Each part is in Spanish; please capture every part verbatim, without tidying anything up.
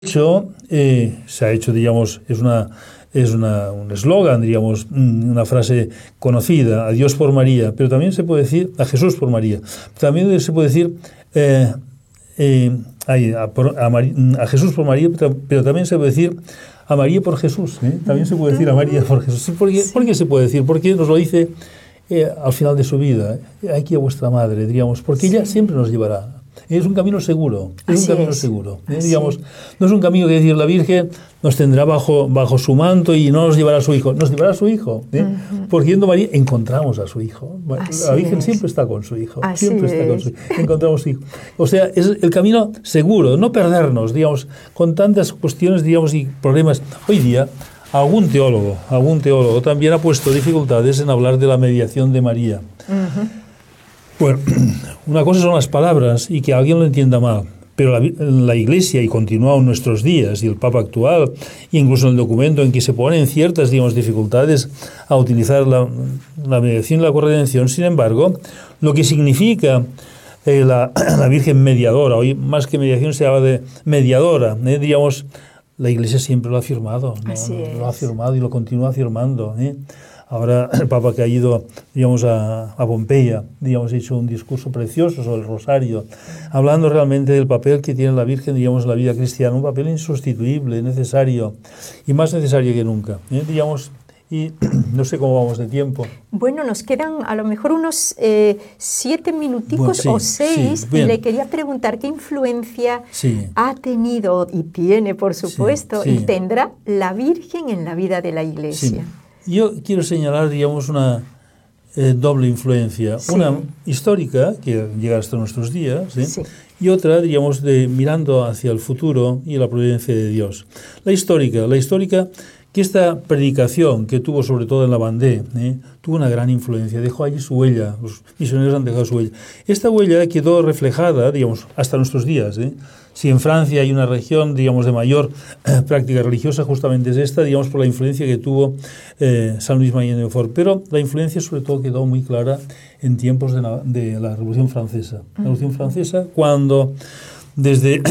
hecho, eh, se ha hecho, digamos, es una es una, un eslogan, digamos, una frase conocida, a Dios por María, pero también se puede decir a Jesús por María. También se puede decir eh, eh, a, a, María, a Jesús por María, pero también se puede decir a María por Jesús. ¿eh? También se puede decir a María por Jesús. ¿Por qué, ¿por qué se puede decir? Porque nos lo dice eh, al final de su vida. Aquí a vuestra madre, digamos, porque ella siempre nos llevará. Es un camino seguro, es Así un camino es. seguro. ¿eh? Digamos, no es un camino que decir la Virgen nos tendrá bajo, bajo su manto y no nos llevará a su hijo, nos llevará a su hijo. ¿eh? Uh-huh. Porque yendo a María encontramos a su hijo. Así la Virgen es. siempre está con su hijo, Así siempre es. está con su hijo. Encontramos su hijo. O sea, es el camino seguro, no perdernos, digamos, con tantas cuestiones, digamos, y problemas. Hoy día, algún teólogo, algún teólogo también ha puesto dificultades en hablar de la mediación de María. Uh-huh. Bueno, una cosa son las palabras y que alguien lo entienda mal, pero la, la Iglesia, y continúa en nuestros días, y el Papa actual, e incluso en el documento en que se ponen ciertas, digamos, dificultades a utilizar la, la mediación y la corredención, sin embargo, lo que significa eh, la, la Virgen mediadora, hoy más que mediación se habla de mediadora, eh, digamos, la Iglesia siempre lo ha afirmado, ¿no? No, lo ha afirmado y lo continúa afirmando, ¿eh? Ahora el Papa que ha ido, digamos, a, a Pompeya, digamos, ha hecho un discurso precioso sobre el rosario, hablando realmente del papel que tiene la Virgen, digamos, en la vida cristiana, un papel insustituible, necesario, y más necesario que nunca, ¿eh? Digamos, y no sé cómo vamos de tiempo. Bueno, nos quedan a lo mejor unos eh, siete minuticos bueno, sí, o seis, sí, y le quería preguntar qué influencia sí. ha tenido y tiene, por supuesto, sí, sí. y tendrá la Virgen en la vida de la Iglesia. Sí. Yo quiero señalar, digamos, una eh, doble influencia. Sí. Una histórica, que llega hasta nuestros días, ¿eh? sí. y otra, digamos, de mirando hacia el futuro y la providencia de Dios. La histórica, la histórica, que esta predicación que tuvo sobre todo en la Vendée, ¿eh? tuvo una gran influencia, dejó allí su huella, los misioneros han dejado su huella. Esta huella quedó reflejada, digamos, hasta nuestros días, ¿eh? Si en Francia hay una región, digamos, de mayor eh, práctica religiosa, justamente es esta, digamos, por la influencia que tuvo eh, San Luis María de Montfort. Pero la influencia sobre todo quedó muy clara en tiempos de la, de la Revolución Francesa. La Revolución Francesa, cuando desde,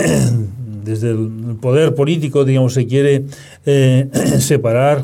desde el poder político, digamos, se quiere eh, separar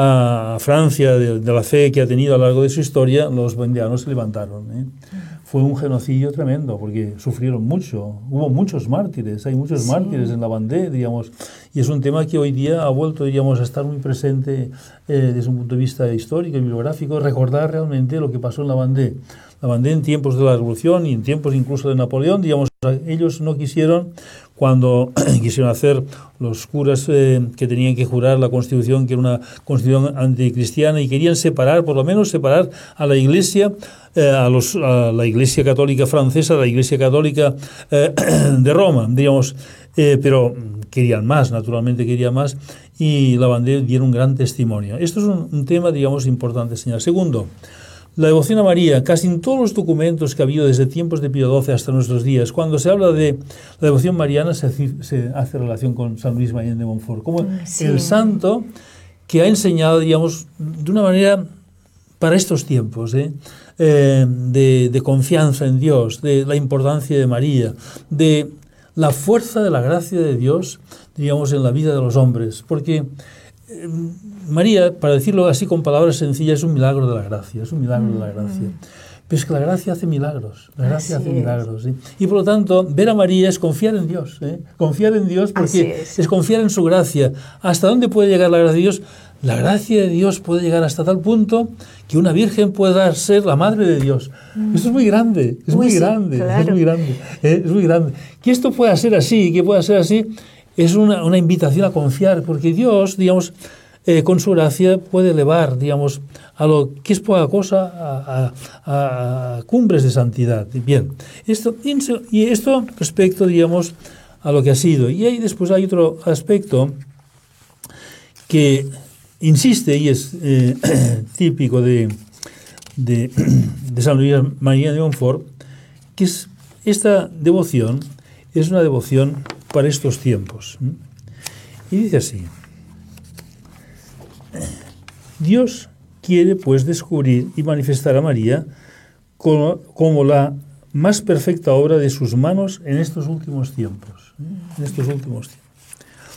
a Francia de, de la fe que ha tenido a lo largo de su historia, los vendeanos se levantaron, ¿eh? Fue un genocidio tremendo, porque sufrieron mucho. Hubo muchos mártires, hay muchos sí. mártires en la Vendée, digamos, y es un tema que hoy día ha vuelto, digamos, a estar muy presente eh, desde un punto de vista histórico y bibliográfico, recordar realmente lo que pasó en la Vendée. La Vendée en tiempos de la Revolución y en tiempos incluso de Napoleón, digamos, ellos no quisieron, cuando quisieron hacer los curas eh, que tenían que jurar la Constitución, que era una Constitución anticristiana, y querían separar, por lo menos separar a la Iglesia, eh, a, los, a la Iglesia Católica francesa, a la Iglesia Católica eh, de Roma, digamos, eh, pero querían más, naturalmente querían más, y la Vendée dieron un gran testimonio. Esto es un, un tema, digamos, importante señalar. Segundo, la devoción a María, casi en todos los documentos que ha habido desde tiempos de Pío doce hasta nuestros días, cuando se habla de la devoción mariana, se hace, se hace relación con San Luis María de Montfort, como sí. el santo que ha enseñado, digamos, de una manera para estos tiempos, ¿eh? Eh, de, de confianza en Dios, de la importancia de María, de la fuerza de la gracia de Dios, digamos, en la vida de los hombres, porque María, para decirlo así con palabras sencillas, es un milagro de la gracia, es un milagro de la gracia. Pero es que la gracia hace milagros, la gracia así hace es. milagros. ¿sí? Y por lo tanto, ver a María es confiar en Dios, ¿eh? confiar en Dios porque es. es confiar en su gracia. ¿Hasta dónde puede llegar la gracia de Dios? La gracia de Dios puede llegar hasta tal punto que una virgen pueda ser la madre de Dios. Mm. Eso es muy grande, es muy, muy grande, sí, claro. es muy grande, ¿eh? es muy grande. Que esto pueda ser así, que pueda ser así, es una, una invitación a confiar, porque Dios, digamos, eh, con su gracia puede elevar, digamos, a lo que es poca cosa, a, a, a cumbres de santidad. Bien, esto, y esto respecto, digamos, a lo que ha sido. Y ahí después hay otro aspecto que insiste y es eh, típico de, de, de San Luis María de Montfort, que es esta devoción, es una devoción para estos tiempos. Y dice así: Dios quiere pues descubrir y manifestar a María como, como la más perfecta obra de sus manos en estos últimos tiempos. En estos últimos tiempos.